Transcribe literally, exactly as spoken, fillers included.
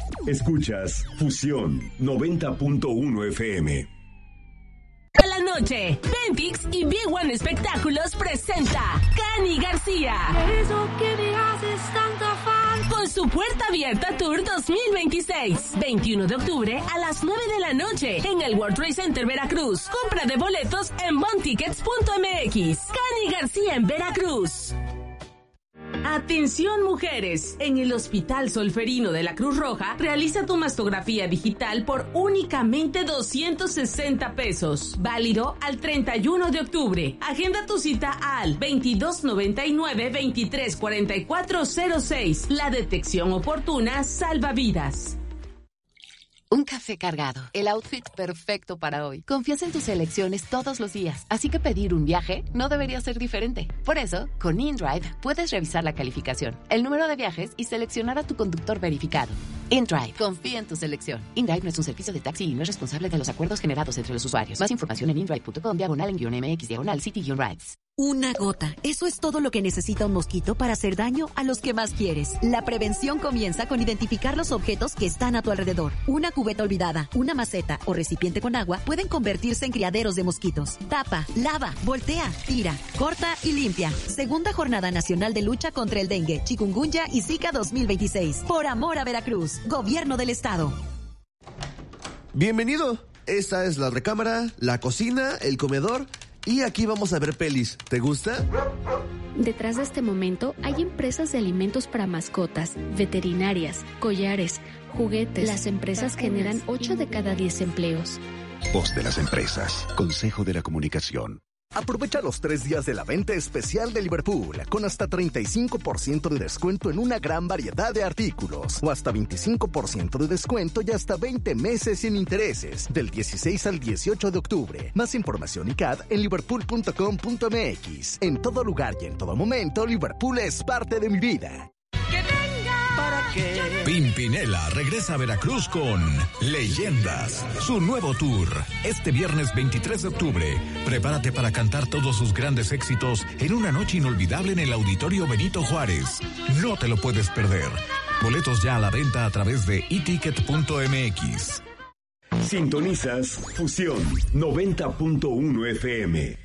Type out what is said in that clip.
Escuchas Fusión noventa punto uno F M. A la noche, Bempix y Big One Espectáculos presenta Cani García. Eso que me haces tanta falta. Con su Puerta Abierta Tour dos mil veintiséis. veintiuno de octubre a las nueve de la noche en el World Trade Center Veracruz. Compra de boletos en bontickets punto m x. Cani García en Veracruz. Atención mujeres, en el Hospital Solferino de la Cruz Roja realiza tu mastografía digital por únicamente doscientos sesenta pesos, válido al treinta y uno de octubre. Agenda tu cita al veintidós noventa y nueve, veintitrés cuarenta y cuatro cero seis. La detección oportuna salva vidas. Un café cargado, el outfit perfecto para hoy. Confías en tus elecciones todos los días, así que pedir un viaje no debería ser diferente. Por eso, con InDrive puedes revisar la calificación, el número de viajes y seleccionar a tu conductor verificado. InDrive, confía en tu selección. InDrive no es un servicio de taxi y no es responsable de los acuerdos generados entre los usuarios. Más información en indrive punto com, diagonal en guión mx, diagonal city guión rides. Una gota. Eso es todo lo que necesita un mosquito para hacer daño a los que más quieres. La prevención comienza con identificar los objetos que están a tu alrededor. Una cubeta olvidada, una maceta o recipiente con agua pueden convertirse en criaderos de mosquitos. Tapa, lava, voltea, tira, corta y limpia. Segunda Jornada Nacional de Lucha contra el Dengue, Chikungunya y Zika dos mil veintiséis. Por amor a Veracruz. Gobierno del Estado. Bienvenido. Esta es la recámara, la cocina, el comedor. Y aquí vamos a ver pelis. ¿Te gusta? Detrás de este momento hay empresas de alimentos para mascotas, veterinarias, collares, juguetes. Las empresas generan ocho de cada diez empleos. Voz de las empresas. Consejo de la Comunicación. Aprovecha los tres días de la venta especial de Liverpool, con hasta treinta y cinco por ciento de descuento en una gran variedad de artículos, o hasta veinticinco por ciento de descuento y hasta veinte meses sin intereses, del dieciséis al dieciocho de octubre. Más información y C A D en liverpool punto com punto m x. En todo lugar y en todo momento, Liverpool es parte de mi vida. Pimpinela regresa a Veracruz con Leyendas, su nuevo tour. Este viernes veintitrés de octubre, prepárate para cantar todos sus grandes éxitos en una noche inolvidable en el Auditorio Benito Juárez. No te lo puedes perder. Boletos ya a la venta a través de e ticket punto m x. Sintonizas Fusión noventa punto uno F M.